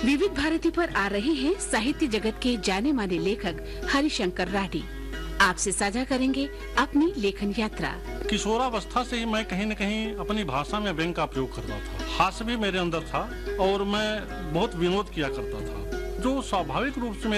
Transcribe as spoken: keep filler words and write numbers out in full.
विविध भारती पर आ रहे हैं साहित्य जगत के जाने माने लेखक हरिशंकर राठी। आपसे साझा करेंगे अपनी लेखन यात्रा। किशोरावस्था से ही मैं कहीं न कहीं अपनी भाषा में व्यंग का प्रयोग करता था। हास्य भी मेरे अंदर था और मैं बहुत विनोद किया करता था, जो स्वाभाविक रूप से